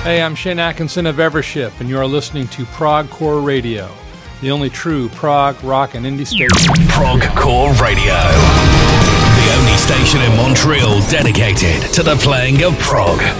Hey, I'm Shane Atkinson of Evership, and you are listening to Progcore Radio, the only true prog, rock, and indie station. Progcore Radio, the only station in Montreal dedicated to the playing of prog.